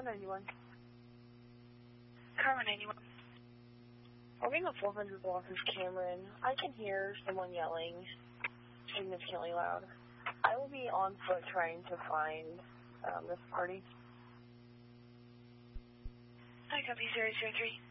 Carmen 91. Carmen 91. Working the 400 block of Cameron, I can hear someone yelling significantly loud. I will be on foot trying to find this party. Hi, copy 003.